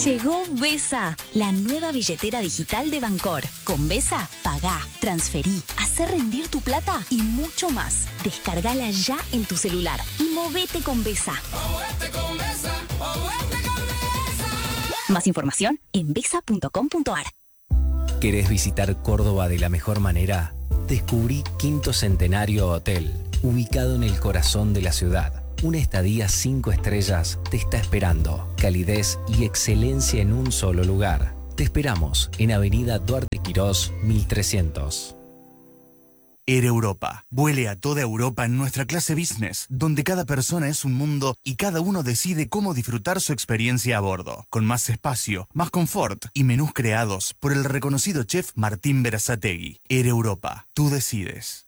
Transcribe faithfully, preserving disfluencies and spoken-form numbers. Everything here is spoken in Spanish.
Llegó Vesa, la nueva billetera digital de Bancor. Con Vesa, pagá, transferí, hacé rendir tu plata y mucho más. Descargala ya en tu celular y movete con Vesa. Movete con Vesa, movete con Vesa. Más información en vesa punto com punto ar. ¿Querés visitar Córdoba de la mejor manera? Descubrí Quinto Centenario Hotel, ubicado en el corazón de la ciudad. Una estadía cinco estrellas te está esperando. Calidez y excelencia en un solo lugar. Te esperamos en Avenida Duarte Quirós, mil trescientos. Air Europa. Vuele a toda Europa en nuestra clase business, donde cada persona es un mundo y cada uno decide cómo disfrutar su experiencia a bordo. Con más espacio, más confort y menús creados por el reconocido chef Martín Berazategui. Air Europa. Tú decides.